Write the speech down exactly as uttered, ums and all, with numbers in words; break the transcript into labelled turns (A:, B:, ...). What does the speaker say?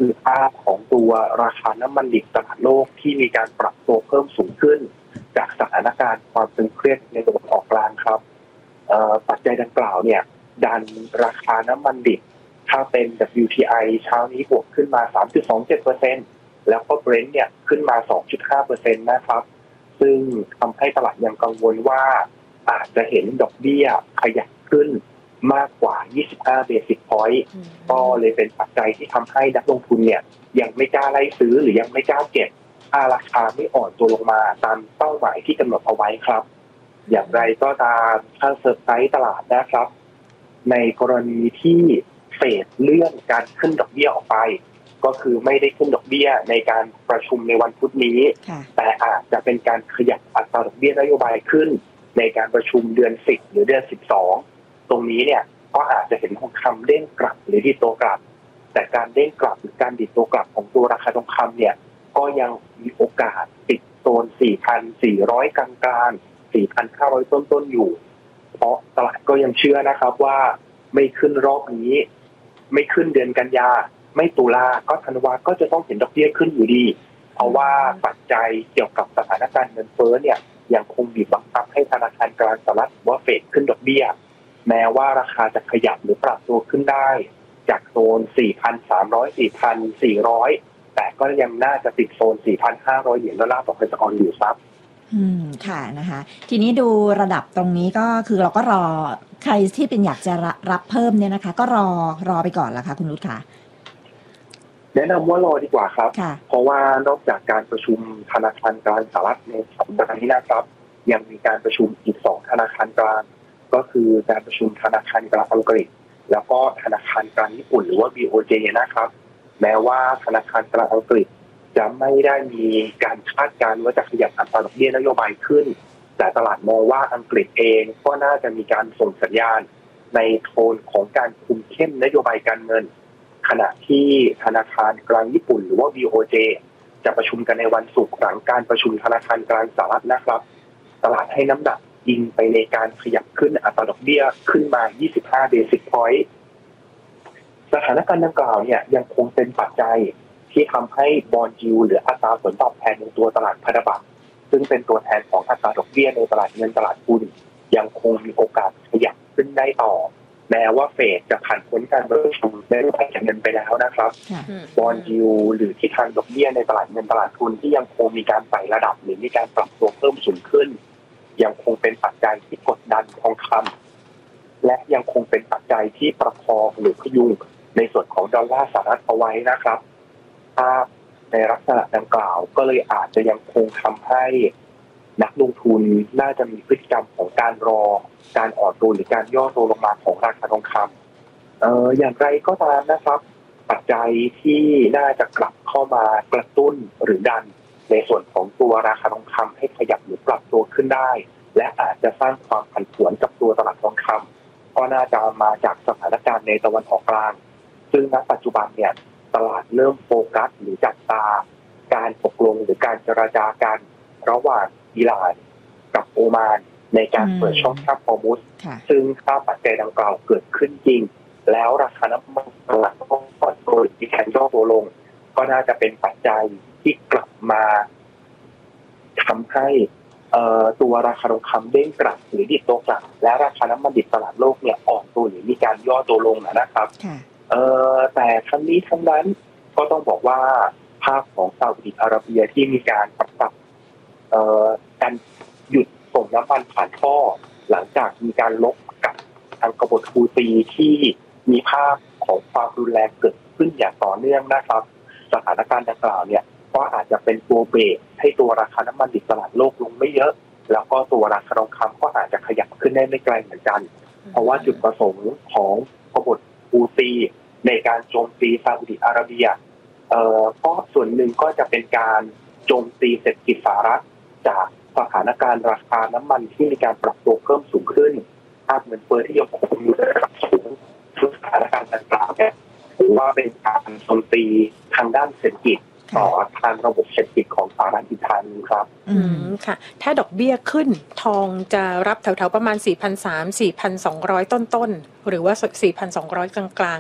A: คือภาพของตัวราคาน้ำมันดิบตลาดโลกที่มีการปรับตัวเพิ่มสูงขึ้นจากสถานการณ์ความตึงเครียดในตะวันออกกลางครับปัจจัยดังกล่าวเนี่ยดันราคาน้ำมันดิบถ้าเป็น ดับเบิลยู ที ไอ เช้านี้บวกขึ้นมา สามจุดสองเจ็ดเปอร์เซ็นต์ แล้วก็ Brent เนี่ยขึ้นมา สองจุดห้าเปอร์เซ็นต์ นะครับซึ่งทำให้ตลาดยังกังวลว่าอาจจะเห็นดอกเบี้ยขยับขึ้นมากกว่ายี่สิบห้า basis point ก็เลยเป็นปัจจัยที่ทำให้นักลงทุนเนี่ยยังไม่กล้าไล่ซื้อหรือยังไม่กล้าเก็บถ้าราคาไม่อ่อนตัวลงมาตามเป้าหมายที่กำหนดเอาไว้ครับอย่างไรก็ตามถ้าเซอร์ไพรส์ตลาดนะครับในกรณีที่เฟดเลื่อนการขึ้นดอกเบี้ยออกไปก็คือไม่ได้ขึ้นดอกเบี้ยในการประชุมในวันพุธนี้แต่อาจจะเป็นการขยับอัตราดอกเบี้ยนโยบายขึ้นในการประชุมเดือนสิบหรือเดือนสิบสองตรงนี้เนี่ยก็อาจจะเห็นทองคำเด้งกลับหรือดิดตัวกลับแต่การเด้งกลับหรือการดิดตัวกลับของตัวราคาทองคำเนี่ยก็ยังมีโอกาสติดโซน สี่พันสี่ร้อย กลางๆ สี่พันห้าร้อย ต้นๆอยู่เพราะตลาดก็ยังเชื่อนะครับว่าไม่ขึ้นรอบนี้ไม่ขึ้นเดือนกันยาไม่ตุลาก็ธันวาก็จะต้องเห็นดอกเบี้ยขึ้นอยู่ดีเพราะว่าปัจจัยเกี่ยวกับสถานการณ์เงินเฟ้อเนี่ยยังคงบีบบังคับให้ธนาคารกลางสหรัฐว่าเฟดขึ้นดอกเบี้ยแม้ว่าราคาจะขยับหรือปรับตัวขึ้นได้จากโซน สี่พันสามร้อย สี่พันสี่ร้อย แต่ก็ยังน่าจะติดโซน สี่พันห้าร้อย เหรียญดอลลาร์ต่อออนซ์อยู่ครับ
B: อืมค่ะนะคะทีนี้ดูระดับตรงนี้ก็คือเราก็รอใครที่เป็นอยากจะรับเพิ่มเนี่ยนะคะก็รอรอไปก่อนละค่ะคุณรุตค่ะ
A: แนะนำว่ารอดีกว่าครับเพราะว่านอกจากการประชุมธนาคารกลางสหรัฐในสัปดาห์นี้นะครับยังมีการประชุมอีกสองธนาคารกลางก็คือการประชุมธนาคารกลางอังกฤษแล้วก็ธนาคารกลางญี่ปุ่นหรือว่า บี โอ เจ นะครับแม้ว่าธนาคารกลางอังกฤษจะไม่ได้มีการคาดการณ์ว่าจะขยับอัตราดอกเบี้ยนโยบายขึ้นแต่ตลาดมองว่าอังกฤษเองก็น่าจะมีการส่งสัญญาณในโทนของการคุมเข้มนโยบายการเงินขณะที่ธนาคารกลางญี่ปุ่นหรือว่า บี โอ เจ จะประชุมกันในวันศุกร์หลังการประชุมธนาคารกลางสหรัฐนะครับตลาดให้น้ำหนักอิงไปในการขยับขึ้นอัตราดอกเบี้ยขึ้นมายี่สิบห้า basis point สถานการณ์ดังกล่าวเนี่ยยังคงเป็นปัจจัยที่ทำให้บอนด์ยิลด์หรืออัตราผลตอบแทนในตัวตลาดพันธบัตรซึ่งเป็นตัวแทนของอัตราดอกเบี้ยในตลาดเงินตลาดทุนยังคงมีโอกาสขยับขึ้นได้ต่อแม้ว่าเฟดจะผ่านพ้นการประชุมนโยบายการเงินไปแล้วนะครับบอนด์ยิลด์หรือที่ทางดอกเบี้ยในตลาดเงินตลาดทุนที่ยังคงมีการไต่ระดับหรือมีการปรับตัวเพิ่มสูงขึ้นยังคงเป็นปัจจัยที่กดดันทองคำและยังคงเป็นปัจจัยที่ประคองหรือพยุงในส่วนของดอลลาร์สหรัฐเอาไว้นะครับภาพในลักษณะดังกล่าวก็เลยอาจจะยังคงทำให้นักลงทุนน่าจะมีพฤติกรรมของการรอการอ่อนตัวหรือการย่อตัวลงมาของราคาทองคำเอ่ออย่างไรก็ตามนะครับปัจจัยที่น่าจะกลับเข้ามากระตุ้นหรือดันในส่วนของตัวราคาทองคำให้ขยับหรือปรับตัวขึ้นได้และอาจจะสร้างความผันผวนกับตัวตลาดทองคำก็น่าจะมาจากสถานการณ์ในตะวันออกกลางซึ่งณปัจจุบันเนี่ยตลาดเริ่มโฟกัสหรือจับตาการตกลงหรือการเจรจากันระหว่างอิหร่านกับโอมานในการเปิดช่องแคบฮอร์มุซซึ่งถ้าปัจจัยดังกล่าวเกิดขึ้นจริงแล้วราคาน้ำมันตลาดก็อ่อนตัวที่แข็งย่อตัวลงก็น่าจะเป็นปัจจัยที่กลับมาทำให้ตัวราคาทองคำเด้งกลับหรือดิดตัวกลับและราคาน้ำมันดิบตลาดโลกเนี่ยอ่อนตัวหรือมีการย่อตัวลงนะครับเอ่อแต่ทั้งนี้ทั้งนั้นก็ต้องบอกว่าภาพของซาอุดิอาระเบียที่มีการปรับเอ่อการหยุดส่งน้ำมันผ่านท่อหลังจากมีการลบกับทางกบฏฮูตีที่มีภาพของความรุนแรงเกิดขึ้นอย่างต่อเนื่องนะครับสถานการณ์ดังกล่าวเนี่ยก็อาจจะเป็นตัวเบรกให้ตัวราคาน้ำมันดิบตลาดโลกลงไม่เยอะแล้วก็ตัวราคาทองคำก็อาจจะขยับขึ้นได้ไม่ไกลเหมือนกันเพราะว่าจุดประสงค์ของกบฏฮูตีในการโจมตีซาอุดิอาระเบียเอ่อก็ส่วนหนึ่งก็จะเป็นการโจมตีเศรษฐกิจสหรัฐจากสถานการณ์ราคาน้ำมันที่มีการปรับตัวเพิ่มสูงขึ้นภาพเงินเฟ้อที่ยังคงอยู่ในระดับสูงทุกสถานการณ์ดังกล่าวเนี่ยถือว่าเป็นการโจมตีทางด้านเศรษฐกิจต่อทางระบบเศรษฐกิจของสหรัฐอีกทางนึงครับ
C: อืมค่ะถ้าดอกเบี้ยขึ้นทองจะรับแถวๆประมาณ สี่พันสามร้อย สี่พันสองร้อย ต้นๆหรือว่า สี่พันสองร้อย กลาง